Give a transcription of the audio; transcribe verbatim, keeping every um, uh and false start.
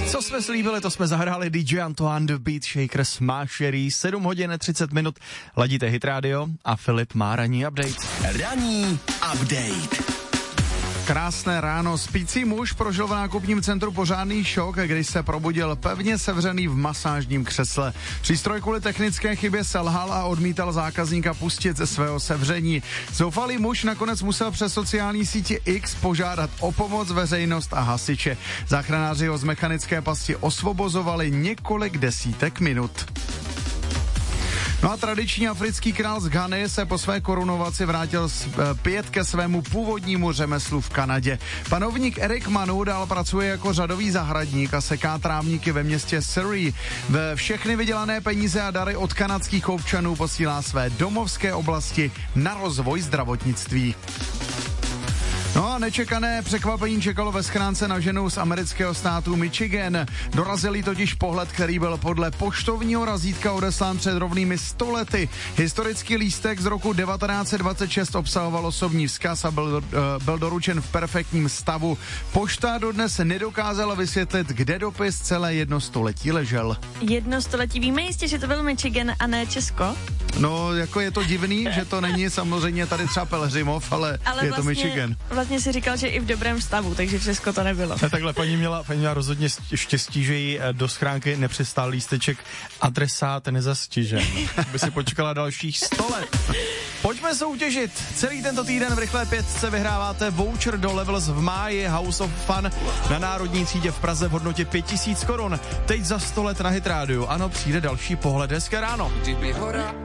Co jsme slíbili, to jsme zahráli. D J Antoine, The Beat Shakers, Mášerí, sedm hodin třicet minut, ladíte Hit Radio a Filip má ranní update. Ranní update. Krásné ráno. Spící muž prožil v nákupním centru pořádný šok, když se probudil pevně sevřený v masážním křesle. Přístroj kvůli technické chybě selhal a odmítal zákazníka pustit ze svého sevření. Zoufalý muž nakonec musel přes sociální sítě X požádat o pomoc veřejnost a hasiče. Záchranáři ho z mechanické pasti osvobozovali několik desítek minut. No a tradiční africký král z Ghany se po své korunovaci vrátil zpět ke svému původnímu řemeslu v Kanadě. Panovník Eric Manu dál pracuje jako řadový zahradník a seká trávníky ve městě Surrey. Ve všechny vydělané peníze a dary od kanadských občanů posílá své domovské oblasti na rozvoj zdravotnictví. No a nečekané překvapení čekalo ve schránce na ženu z amerického státu Michigan. Dorazil jí totiž pohled, který byl podle poštovního razítka odeslán před rovnými sto lety. Historický lístek z roku devatenáct set dvacet šest obsahoval osobní vzkaz a byl, uh, byl doručen v perfektním stavu. Pošta dodnes nedokázala vysvětlit, kde dopis celé jedno století ležel. Jedno století, víme jistě, že to byl Michigan a ne Česko? No, jako je to divný, že to není samozřejmě tady třeba Pelhřimov, ale, ale je vlastně, to Michigan. Vlastně si říkal, že i v dobrém stavu, takže Česko to nebylo. Ne, takhle paní měla, paní měla rozhodně štěstí, že jí do schránky nepřistál lísteček adresát nezastižen. By si počkala dalších sto let. Pojďme soutěžit. Celý tento týden v Rychlé pětce vyhráváte voucher do Levels v máji House of Fun na Národní třídě v Praze v hodnotě pět tisíc korun. Teď za sto let na Hit Radio. Ano, přijde další pohled. Hezké ráno.